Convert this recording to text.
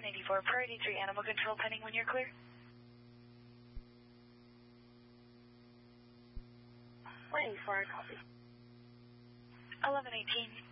184, priority 3 animal control pending when you're clear. 184, copy. 1118.